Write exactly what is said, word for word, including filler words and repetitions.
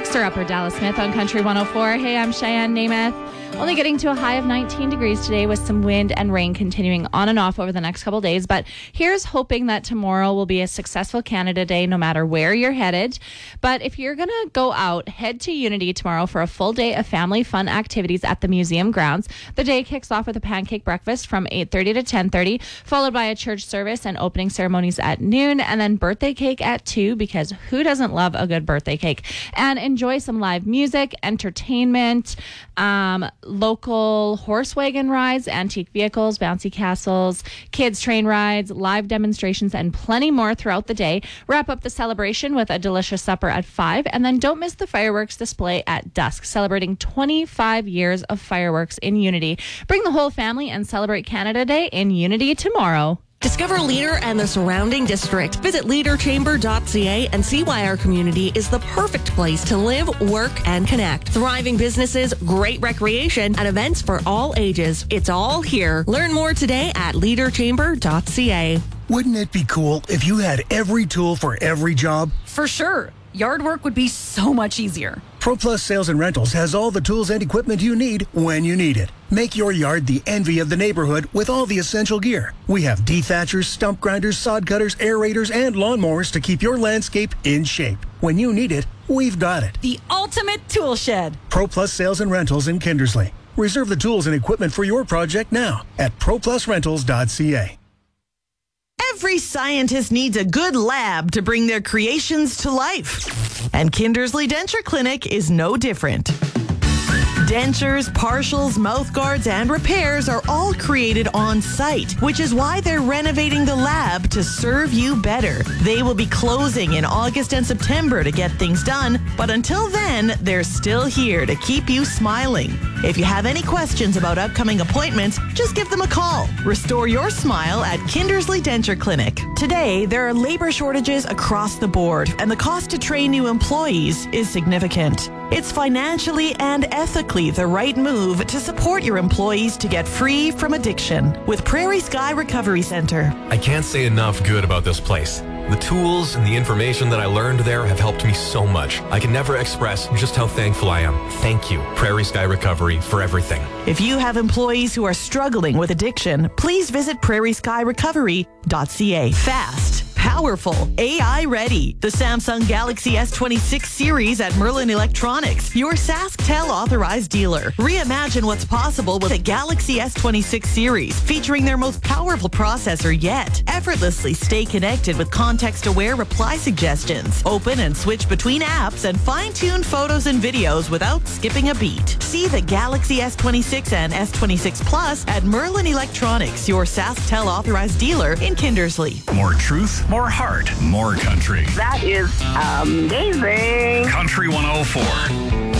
Sir Upper Dallas Smith on Country one oh four. Hey, I'm Cheyenne Namath. Only getting to a high of nineteen degrees today with some wind and rain continuing on and off over the next couple days. But here's hoping that tomorrow will be a successful Canada Day no matter where you're headed. But if you're going to go out, head to Unity tomorrow for a full day of family fun activities at the museum grounds. The day kicks off with a pancake breakfast from eight thirty to ten thirty, followed by a church service and opening ceremonies at noon, and then birthday cake at two, because who doesn't love a good birthday cake? And enjoy some live music, entertainment, um, local horse wagon rides, antique vehicles, bouncy castles, kids train rides, live demonstrations, and plenty more throughout the day. Wrap up the celebration with a delicious supper at five, and then don't miss the fireworks display at dusk, celebrating twenty-five years of fireworks in Unity. Bring the whole family and celebrate Canada Day in Unity tomorrow. Discover Leader and the surrounding district. Visit leader chamber dot c a and see why our community is the perfect place to live, work, and connect. Thriving businesses, great recreation, and events for all ages. It's all here. Learn more today at leader chamber dot c a. Wouldn't it be cool if you had every tool for every job? For sure. Yard work would be so much easier. ProPlus Sales and Rentals has all the tools and equipment you need when you need it. Make your yard the envy of the neighborhood with all the essential gear. We have dethatchers, stump grinders, sod cutters, aerators, and lawnmowers to keep your landscape in shape. When you need it, we've got it. The ultimate tool shed. ProPlus Sales and Rentals in Kindersley. Reserve the tools and equipment for your project now at pro plus rentals dot c a. Every scientist needs a good lab to bring their creations to life. And Kindersley Denture Clinic is no different. Dentures, partials, mouth guards, and repairs are all created on site, which is why they're renovating the lab to serve you better. They will be closing in August and September to get things done, but until then, they're still here to keep you smiling. If you have any questions about upcoming appointments, just give them a call. Restore your smile at Kindersley Denture Clinic. Today, there are labor shortages across the board, and the cost to train new employees is significant. It's financially and ethically the right move to support your employees to get free from addiction with Prairie Sky Recovery Center. I can't say enough good about this place. The tools and the information that I learned there have helped me so much. I can never express just how thankful I am. Thank you, Prairie Sky Recovery, for everything. If you have employees who are struggling with addiction, please visit prairie sky recovery dot c a. Fast, powerful, A I ready. The Samsung Galaxy S twenty-six series at Merlin Electronics, your SaskTel authorized dealer. Reimagine what's possible with a Galaxy S twenty-six series featuring their most powerful processor yet. Effortlessly stay connected with context-aware reply suggestions. Open and switch between apps and fine-tune photos and videos without skipping a beat. See the Galaxy S twenty-six and S twenty-six Plus at Merlin Electronics, your SaskTel authorized dealer in Kindersley. More truth, more heart, more country. That is amazing. Country one oh four.